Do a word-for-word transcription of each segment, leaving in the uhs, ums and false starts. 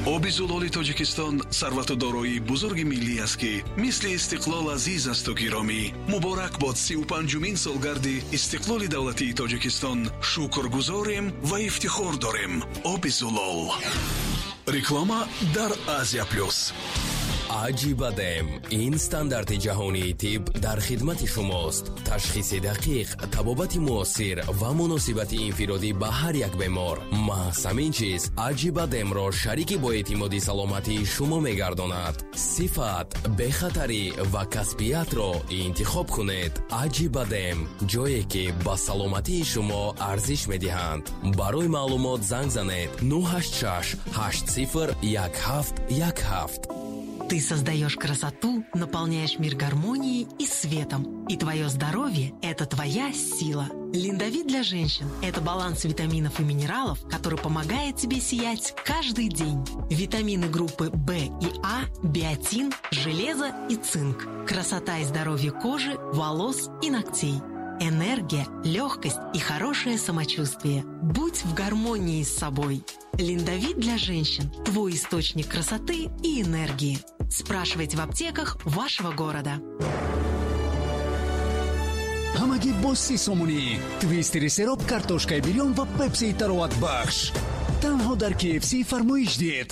оби зулоли Тоҷикистон сарвату дороии бузурги миллӣ аст, ки мисли истиқлол азиз асту гиромӣ. муборак бод сию панҷумин солгарди истиқлоли давлатии Тоҷикистон. шукргузорем ва ифтихор дорем. оби зулол. реклама дар Азия плюс. аҷибадем ин стандарти ҷаҳонии тиб дар хидмати шумост. ташхиси дақиқ, табобати муосир ва муносибати инфиродӣ ба ҳар як бемор. маҳз ҳамин чиз аҷибадемро шарики боэътимоди саломатии шумо мегардонад. сифат, бехатарӣ ва касбиятро интихоб кунед. аҷибадем, ҷое ки ба саломатии шумо арзиш медиҳанд. барои маълумот занг занед nuh ҳашт шаш ҳашт сифр як ҳафт як ҳафт. Ты создаешь красоту, наполняешь мир гармонией и светом. И твое здоровье – это твоя сила. Линдовит для женщин – это баланс витаминов и минералов, который помогает тебе сиять каждый день. Витамины группы В и А, биотин, железо и цинк. Красота и здоровье кожи, волос и ногтей. Энергия, легкость и хорошее самочувствие. Будь в гармонии с собой. Линдовит для женщин – твой источник красоты и энергии. Спрашивайте в аптеках вашего города. ҳамагӣ бо си сомонӣ. твистери сироп, картошкаи бирён ва пепси тароват бахш. Танҳо дар ки эф си фармоиш дед.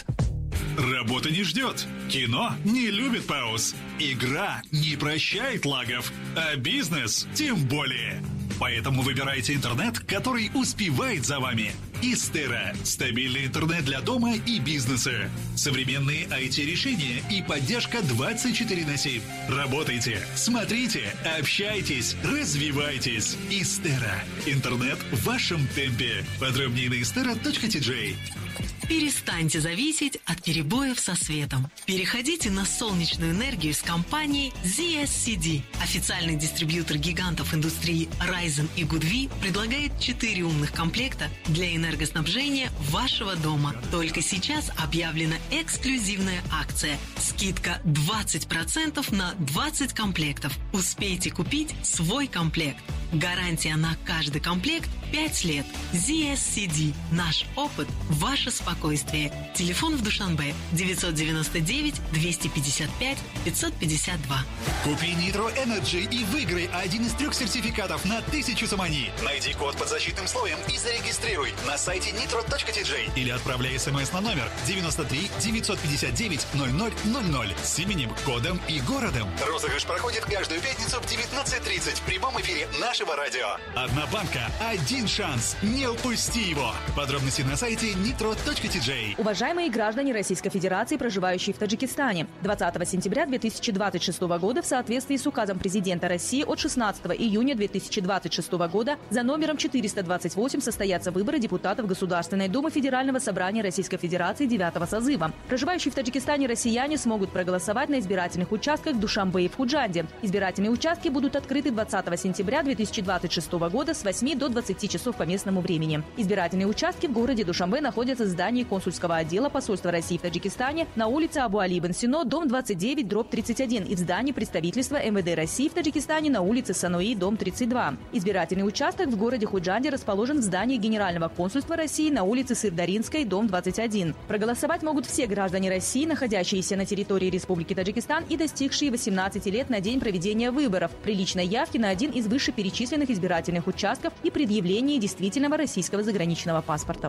Работа не ждет. Кино не любит пауз. Игра не прощает лагов. А бизнес тем более. Поэтому выбирайте интернет, который успевает за вами. Истера. Стабильный интернет для дома и бизнеса. Современные ай ти-решения и поддержка двадцать четыре на семь. Работайте, смотрите, общайтесь, развивайтесь. Истера. Интернет в вашем темпе. Подробнее на истера точка ти джей. Перестаньте зависеть от перебоев со светом. Переходите на солнечную энергию с компанией зет эс си ди. Официальный дистрибьютор гигантов индустрии Ryzen и Goodvi предлагает четыре умных комплекта для энергоснабжения вашего дома. Только сейчас объявлена эксклюзивная акция. Скидка двадцать процентов на двадцать комплектов. Успейте купить свой комплект. Гарантия на каждый комплект пять лет. зет эс си ди. Наш опыт, ваше спокойствие. Телефон в Душанбе девятьсот девяносто девять двести пятьдесят пять пятьсот пятьдесят два. Купи Nitro Energy и выиграй один из трех сертификатов на тысячу самани. Найди код под защитным слоем и зарегистрируй на сайте нитро точка ти джей или отправляй смс на номер девяносто три девятьсот пятьдесят девять ноль ноль ноль ноль с именем, кодом и городом. Розыгрыш проходит каждую пятницу в девятнадцать тридцать в прямом эфире нашего радио. Одна банка, один шанс. Не упусти его. Подробности на сайте нитро точка ти джей. Уважаемые граждане Российской Федерации, проживающие в Таджикистане, двадцатого сентября две тысячи двадцать шестого года в соответствии с указом президента России от шестнадцатого июня две тысячи двадцать шестого года за номером четыреста двадцать восемь состоятся выборы депутатов Государственной Думы Федерального собрания Российской Федерации девятого созыва. Проживающие в Таджикистане россияне смогут проголосовать на избирательных участках в Душанбе и в Худжанде. Избирательные участки будут открыты двадцатого сентября две тысячи двадцать шестого года с восьми до двадцати часов по местному времени. Избирательные участки в городе Душанбе находятся в здании консульского отдела посольства России в Таджикистане на улице Абу-Али ибн Сино, дом двадцать девять, дробь тридцать один, и в здании представительства эм вэ дэ России в Таджикистане на улице Сануи, дом тридцать два. Избирательный участок в городе Худжанде расположен в здании Генерального консульства России на улице Сырдаринской, дом двадцать один. Проголосовать могут все граждане России, находящиеся на территории Республики Таджикистан и достигшие восемнадцати лет на день проведения выборов, при личной явке на один из вышеперечисленных избирательных участков и предъявлении действительного российского заграничного паспорта.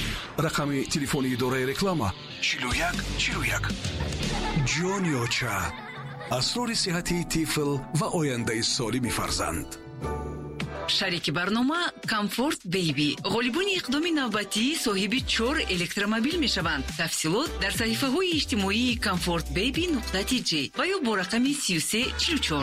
рақами телефони идораи реклама чилу як чилу як. ҷонёча, асрори сиҳати тифл ва ояндаи солими фарзанд. шарики барнома Comfort Baby ғолибони иқдоми навбатӣ соҳиби чор электромобил мешаванд. тафсилот дар саҳифаҳои иҷтимоии comfort baby нуқта ти джей ва ё бо рақами си ю се чилу чор.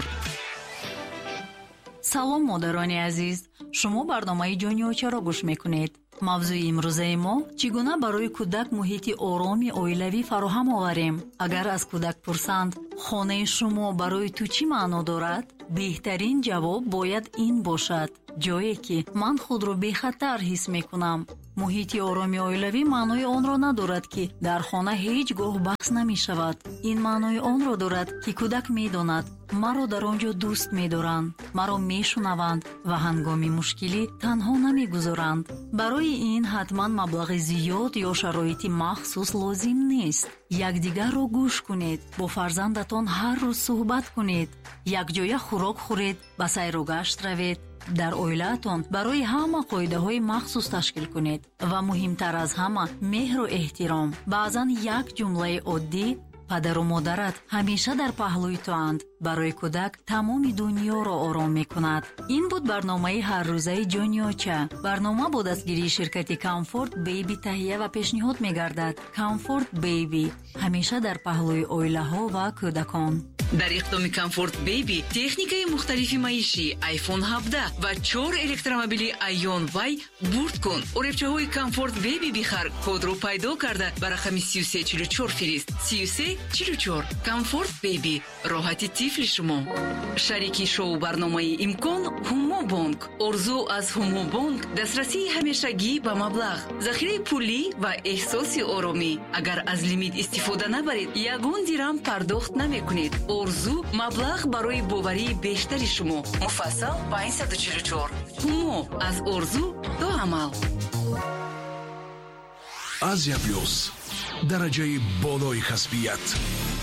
салом модарони азиз, шумо барномаи ҷонёчаро гӯш мекунед. мавзӯи имрӯзаи мо чӣ гуна барои кӯдак муҳити ороми оилавӣ фароҳам оварем. агар аз кӯдак пурсанд хонаи шумо барои ту чӣ маъно дорад, беҳтарин ҷавоб бояд ин бошад: ҷое ки ман худро бехатар ҳис мекунам. муҳити ороми оилавӣ маънои онро надорад ки дар хона ҳеҷ гоҳ баҳс намешавад. ин маънои онро дорад ки кӯдак медонад маро дар он ҷо дӯст медоранд, маро мешунаванд ва ҳангоми мушкилӣ танҳо намегузоранд. барои ин ҳатман маблағи зиёд ё шароити махсус лозим нест. якдигарро гӯш кунед, бо фарзандатон ҳар рӯз суҳбат кунед, якҷоя хӯрок хӯред, ба сайру гашт равед, дар оилаатон барои ҳама қоидаҳои махсус ташкил кунед ва муҳимтар аз ҳама меҳру эҳтиром. баъзан як ҷумлаи оддӣ падару модарат ҳамеша дар паҳлӯи туанд барои кӯдак тамоми дуньёро ором мекунад. ин буд барномаи ҳаррӯзаи ҷониёча. барнома бо дастгирии ширкати Comfort Baby таҳия ва пешниҳод мегардад. Comfort Baby ҳамеша дар паҳлӯи оилаҳо ва кӯдакон. дар иқдоми Comfort Baby техникаи мухталифи маишӣ iPhone ҳабдаҳ ва чор электромобили Ion Vay бурд кун. оребчаҳои Comfort Baby бихар, кодро пайдо карда ба рақами си ю се чилу чор фирист. си ю се чилу чор. Comfort Baby, роҳати тифли шумо. шарики шоу барномаи имкон Ҳумо Бонк. орзу аз Ҳумо Бонк дастрасии ҳамешагӣ ба маблағ, захираи пулӣ ва эҳсоси оромӣ. агар аз лимит истифода набаред, ягон дирам пардохт намекунед. орзу маблағ барои боварии бештари шумо. муфассал панҷсад و чилу чор. Ҳумо аз орзу то амал. Азия Плюс, дараҷаи болои касбият.